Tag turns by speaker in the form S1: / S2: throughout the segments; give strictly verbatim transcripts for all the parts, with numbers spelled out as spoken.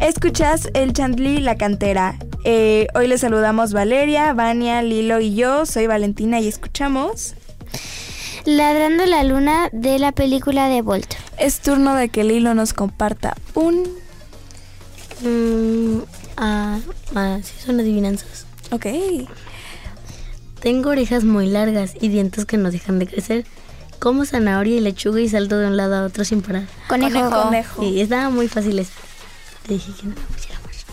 S1: Escuchas el Chantlí La Cantera. Eh, hoy les saludamos Valeria, Vania, Lilo y yo. Soy Valentina y escuchamos
S2: Ladrando la Luna de la película de Bolt.
S1: Es turno de que Lilo nos comparta un...
S3: Mm, ah, ah, sí son adivinanzas.
S1: Ok.
S3: Tengo orejas muy largas y dientes que no dejan de crecer. Como zanahoria y lechuga y salto de un lado a otro sin parar.
S2: Conejo.
S1: Conejo. Conejo.
S3: Sí, estaba muy fácil esa. Te dije que no me pusiera más.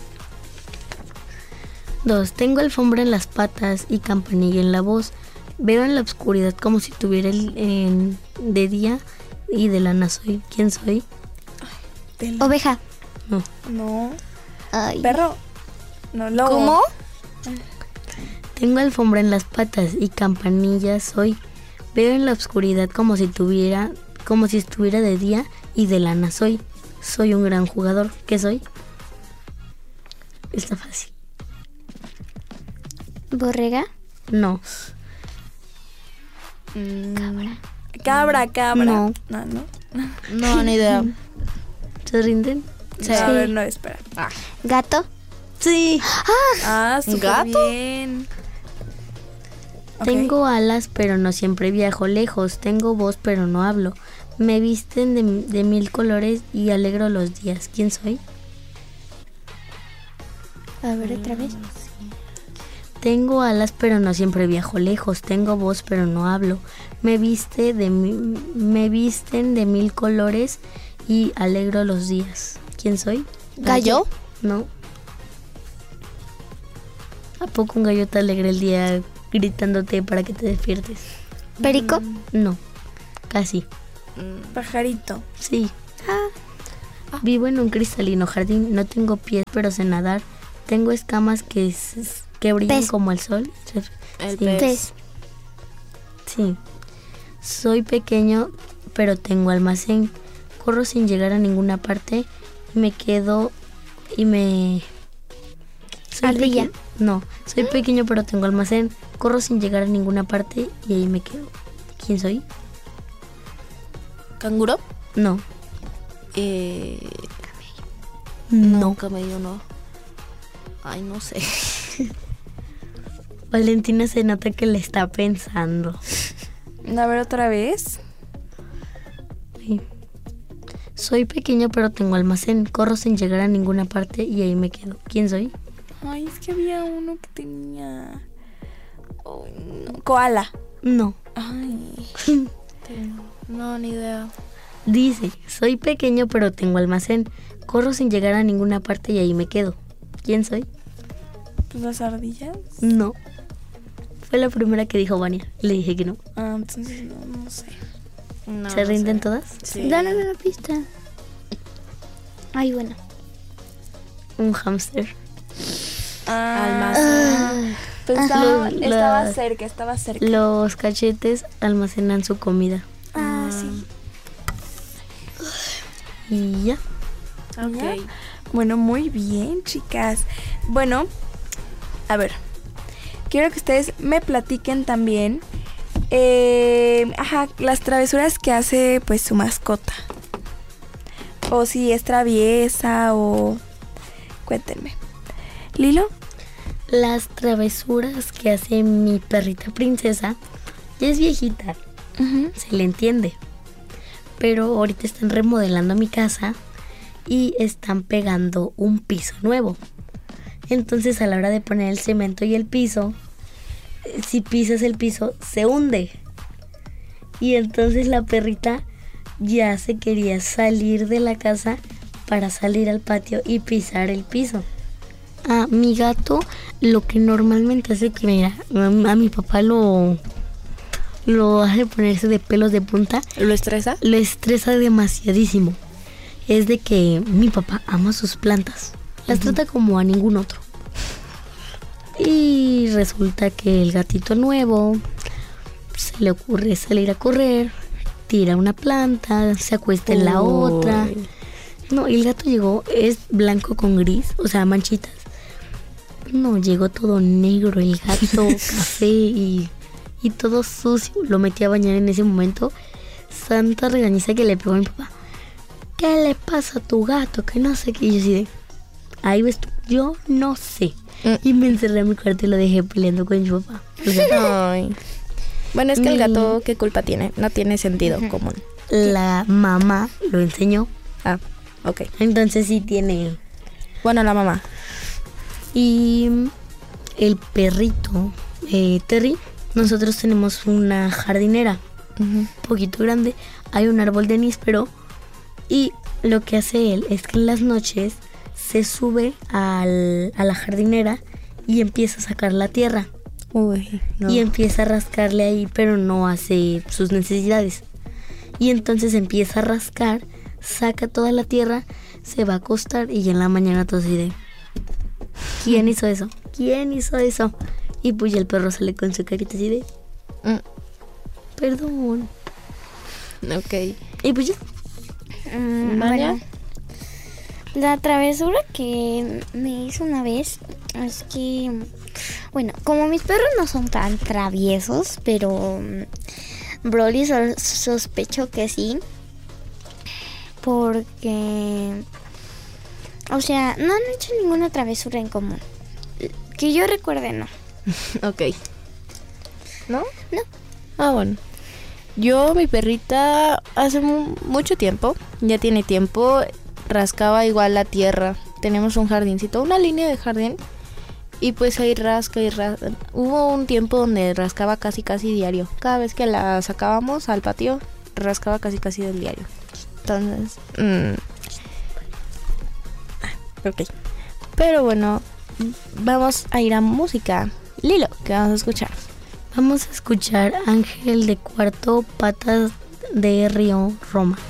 S3: Dos. Tengo alfombra en las patas y campanilla en la voz. Veo en la oscuridad como si tuviera el en, de día y de lana soy. ¿Quién soy?
S1: De la-
S2: Oveja.
S3: No.
S1: No.
S2: Ay.
S1: Perro. No, lobo.
S2: ¿Cómo?
S3: Tengo alfombra en las patas y campanilla soy. Veo en la oscuridad como si tuviera, como si estuviera de día y de lana soy. Soy un gran jugador. ¿Qué soy? Está fácil.
S2: Borrega.
S3: No.
S1: Mm, Cabra, cabra.
S3: No.
S1: No, no.
S4: No, ni idea.
S3: ¿Se rinden?
S1: Sí. A ver, no, espera. Ah,
S2: Gato.
S3: Sí.
S1: ah súper
S4: ¿Gato?
S1: bien. Ok.
S3: Tengo alas, pero no siempre viajo lejos. Tengo voz, pero no hablo. Me visten de, de mil colores y alegro los días. ¿Quién soy?
S2: A ver, otra vez.
S3: Tengo alas, pero no siempre viajo lejos. Tengo voz, pero no hablo. Me viste de mi- me visten de mil colores y alegro los días. ¿Quién soy?
S4: ¿Gallo?
S3: No. ¿A poco un gallo te alegra el día gritándote para que te despiertes?
S2: Perico.
S3: No. Casi.
S1: Pajarito.
S3: Sí. Vivo en un cristalino jardín. No tengo pies, pero sé nadar. Tengo escamas que, s- que brillan
S2: Pez.
S3: como el sol.
S4: El
S3: Sí.
S4: pez.
S2: Pez.
S3: Sí. Soy pequeño, pero tengo almacén. Corro sin llegar a ninguna parte y me quedo y me... Soy
S2: Ardilla.
S3: peque- No, soy pequeño, pero tengo almacén. Corro sin llegar a ninguna parte y ahí me quedo. ¿Quién soy?
S4: ¿Canguro?
S3: No.
S4: Eh,
S3: No.
S4: camello no. Ay, no sé.
S3: Valentina se nota que le está pensando.
S1: A ver, otra vez.
S3: Sí. Soy pequeño, pero tengo almacén. Corro sin llegar a ninguna parte y ahí me quedo. ¿Quién soy?
S1: Ay, es que había uno que tenía... Ay, no. Koala.
S3: No.
S1: Ay.
S4: No, ni idea.
S3: Dice, soy pequeño, pero tengo almacén. Corro sin llegar a ninguna parte y ahí me quedo. ¿Quién soy?
S1: Pues las ardillas.
S3: No. Fue la primera que dijo Vania. Le dije que no.
S1: Ah, entonces no, no sé.
S4: No,
S3: ¿Se
S4: no
S3: rinden
S4: sé.
S3: todas?
S4: Sí.
S2: Dame una pista. Ay, bueno.
S3: Un hámster.
S1: Ah,
S4: Almacén.
S1: pues estaba,
S3: Lo-
S1: estaba
S3: la-
S1: cerca, estaba cerca.
S3: Los cachetes almacenan su comida.
S1: Ah, sí.
S3: Y ya.
S4: Ok.
S1: Bueno, muy bien, chicas. Bueno, a ver. Quiero que ustedes me platiquen también, eh, ajá, las travesuras que hace, pues, su mascota. O si es traviesa o... Cuéntenme. ¿Lilo?
S3: Las travesuras que hace mi perrita princesa, ya es viejita, se le entiende. Pero ahorita están remodelando mi casa y están pegando un piso nuevo. Entonces a la hora de poner el cemento y el piso, eh, si pisas el piso, se hunde. Y entonces la perrita ya se quería salir de la casa para salir al patio y pisar el piso. A mi gato lo que normalmente hace que, mira, a, a mi papá lo, lo hace ponerse de pelos de punta,
S4: ¿Lo estresa?
S3: lo estresa demasiadísimo. Es de que mi papá ama sus plantas, las trata como a ningún otro. Y resulta que el gatito nuevo se le ocurre salir a correr, tira una planta, se acuesta en la
S4: Uy.
S3: otra. No, y el gato llegó, es blanco con gris, o sea, manchitas. No, llegó todo negro el gato, café y, y todo sucio. Lo metí a bañar en ese momento. Santa regañiza que le pegó a mi papá. ¿Qué le pasa a tu gato? Que no sé qué. Y yo así de... ahí ves tú, yo no sé.
S4: Mm.
S3: Y me encerré en mi cuarto y lo dejé peleando con mi papá. O sea,
S4: Ay. Bueno, es que el
S3: Mi-
S4: gato, ¿qué culpa tiene? No tiene sentido común.
S3: la mamá lo enseñó.
S4: Ah, ok.
S3: Entonces sí tiene.
S4: Bueno, la mamá.
S3: Y el perrito, eh, Terry, nosotros tenemos una jardinera un poquito grande. Hay un árbol de níspero. Y lo que hace él es que en las noches se sube al- a la jardinera y empieza a sacar la tierra.
S4: Uy, no.
S3: Y empieza a rascarle ahí, pero no hace sus necesidades. Y entonces empieza a rascar, saca toda la tierra, se va a acostar y ya en la mañana todo así de... ¿Quién hizo eso? ¿Quién hizo eso? Y pues ya el perro sale con su carita así de...
S4: Mm,
S3: Perdón.
S4: ok.
S3: Y pues ya.
S2: Mm,
S4: Vaya.
S2: bueno, la travesura que me hizo una vez es que, bueno, como mis perros no son tan traviesos, pero mm, Broly so- sospecho que sí, porque, o sea, no han hecho ninguna travesura en común. Que yo recuerde, no.
S4: Ok. ¿No?
S2: No.
S4: Ah, bueno. Yo, mi perrita, hace mu- mucho tiempo, ya tiene tiempo, rascaba igual la tierra. Tenemos un jardincito, una línea de jardín. Y pues ahí rasca y rasca. Hubo un tiempo donde rascaba casi casi diario. Cada vez que la sacábamos al patio, rascaba casi casi del diario. Entonces... mm, ok. Pero bueno, vamos a ir a música. Lilo, ¿qué vamos a escuchar?
S3: Vamos a escuchar Ángel de Cuarto, Patas de Río, Roma.